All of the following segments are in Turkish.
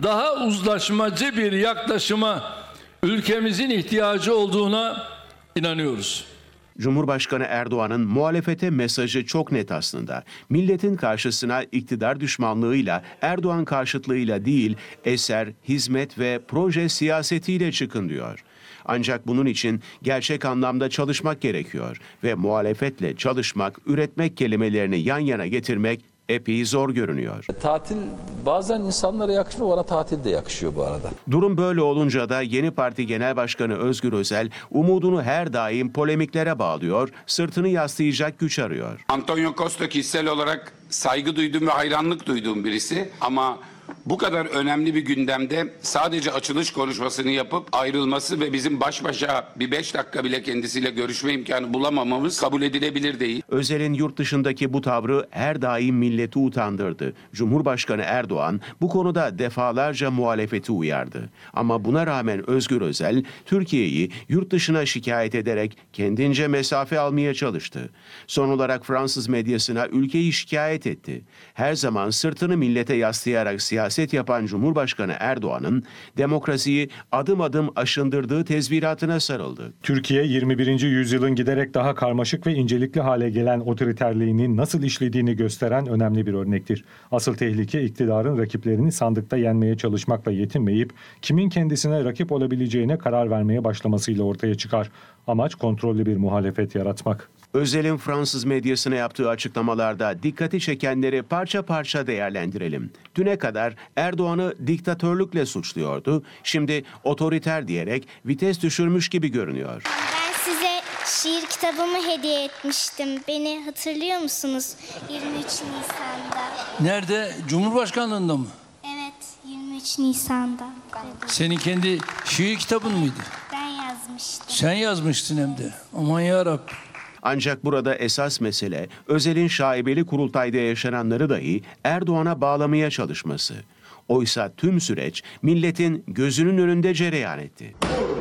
daha uzlaşmacı bir yaklaşıma ülkemizin ihtiyacı olduğuna inanıyoruz. Cumhurbaşkanı Erdoğan'ın muhalefete mesajı çok net aslında. Milletin karşısına iktidar düşmanlığıyla, Erdoğan karşıtlığıyla değil, eser, hizmet ve proje siyasetiyle çıkın diyor. Ancak bunun için gerçek anlamda çalışmak gerekiyor ve muhalefetle çalışmak, üretmek kelimelerini yan yana getirmek epey zor görünüyor. Tatil bazen insanlara yakışmıyor, bana tatil de yakışıyor bu arada. Durum böyle olunca da yeni parti genel başkanı Özgür Özel umudunu her daim polemiklere bağlıyor, sırtını yaslayacak güç arıyor. Antonio Costa kişisel olarak saygı duyduğum ve hayranlık duyduğum birisi ama bu kadar önemli bir gündemde sadece açılış konuşmasını yapıp ayrılması ve bizim baş başa bir 5 dakika bile kendisiyle görüşme imkanı bulamamamız kabul edilebilir değil. Özel'in yurt dışındaki bu tavrı her daim milleti utandırdı. Cumhurbaşkanı Erdoğan bu konuda defalarca muhalefeti uyardı. Ama buna rağmen Özgür Özel, Türkiye'yi yurt dışına şikayet ederek kendince mesafe almaya çalıştı. Son olarak Fransız medyasına ülkeyi şikayet etti. Her zaman sırtını millete yaslayarak siyaset yapan Cumhurbaşkanı Erdoğan'ın demokrasiyi adım adım aşındırdığı tezviratına sarıldı. Türkiye 21. yüzyılın giderek daha karmaşık ve incelikli hale gelen otoriterliğinin nasıl işlediğini gösteren önemli bir örnektir. Asıl tehlike iktidarın rakiplerini sandıkta yenmeye çalışmakla yetinmeyip kimin kendisine rakip olabileceğine karar vermeye başlamasıyla ortaya çıkar. Amaç kontrollü bir muhalefet yaratmak. Özel'in Fransız medyasına yaptığı açıklamalarda dikkati çekenleri parça parça değerlendirelim. Düne kadar Erdoğan'ı diktatörlükle suçluyordu. Şimdi otoriter diyerek vites düşürmüş gibi görünüyor. Ben size şiir kitabımı hediye etmiştim. Beni hatırlıyor musunuz? 23 Nisan'da. Nerede? Cumhurbaşkanlığında mı? Evet, 23 Nisan'da. Senin kendi şiir kitabın mıydı? Ben yazmıştım. Sen yazmıştın hem de. Aman yarabbim. Ancak burada esas mesele Özel'in şaibeli kurultayda yaşananları dahi Erdoğan'a bağlamaya çalışması. Oysa tüm süreç milletin gözünün önünde cereyan etti.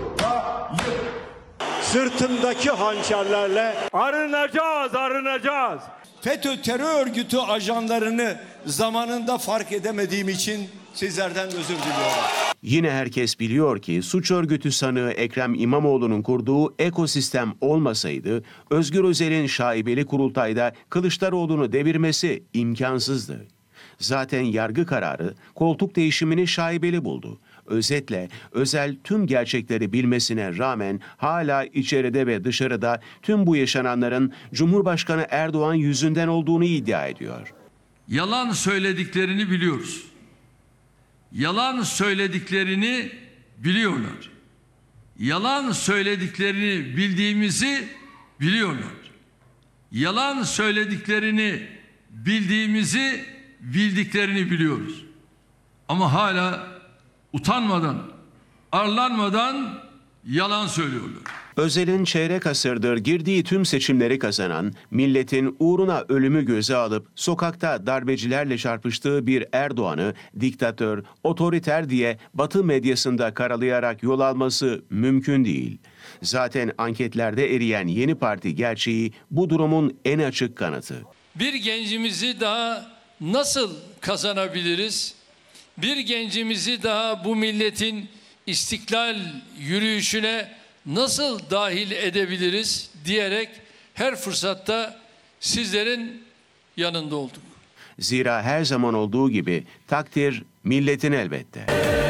Sırtındaki hançerlerle arınacağız. FETÖ terör örgütü ajanlarını zamanında fark edemediğim için sizlerden özür diliyorum. Yine herkes biliyor ki suç örgütü sanığı Ekrem İmamoğlu'nun kurduğu ekosistem olmasaydı Özgür Özel'in şaibeli kurultayda Kılıçdaroğlu'nu devirmesi imkansızdı. Zaten yargı kararı koltuk değişimini şaibeli buldu. Özetle Özel tüm gerçekleri bilmesine rağmen hala içeride ve dışarıda tüm bu yaşananların Cumhurbaşkanı Erdoğan yüzünden olduğunu iddia ediyor. Yalan söylediklerini biliyoruz. Yalan söylediklerini biliyorlar. Yalan söylediklerini bildiğimizi biliyorlar. Yalan söylediklerini bildiğimizi bildiklerini biliyoruz. Ama hala utanmadan, arlanmadan yalan söylüyorlar. Özel'in çeyrek asırdır girdiği tüm seçimleri kazanan, milletin uğruna ölümü göze alıp sokakta darbecilerle çarpıştığı bir Erdoğan'ı diktatör, otoriter diye Batı medyasında karalayarak yol alması mümkün değil. Zaten anketlerde eriyen yeni parti gerçeği bu durumun en açık kanıtı. Bir gencimizi daha nasıl kazanabiliriz? Bir gencimizi daha bu milletin istiklal yürüyüşüne nasıl dahil edebiliriz diyerek her fırsatta sizlerin yanında olduk. Zira her zaman olduğu gibi takdir milletin elbette.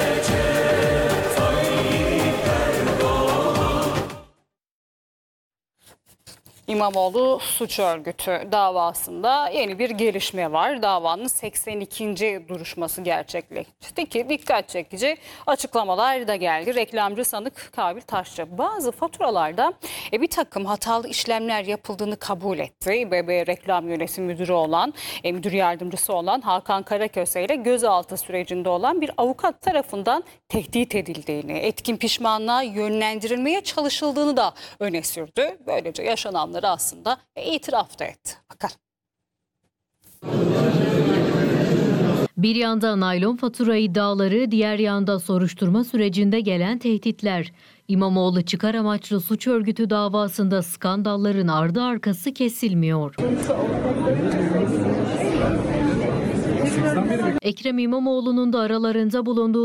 İmamoğlu suç örgütü davasında yeni bir gelişme var. Davanın 82. duruşması gerçekleşti ki dikkat çekici açıklamalar da geldi. Reklamcı sanık Kabil Taşçı bazı faturalarda bir takım hatalı işlemler yapıldığını kabul etti. İBB Reklam Yönetim Müdürü olan, müdür yardımcısı olan Hakan Karaköse ile gözaltı sürecinde olan bir avukat tarafından tehdit edildiğini, etkin pişmanlığa yönlendirilmeye çalışıldığını da öne sürdü. Böylece yaşananları aslında itiraf da etti. Bakalım. Bir yanda naylon fatura iddiaları, diğer yanda soruşturma sürecinde gelen tehditler. İmamoğlu çıkar amaçlı suç örgütü davasında skandalların ardı arkası kesilmiyor. Ekrem İmamoğlu'nun da aralarında bulunduğu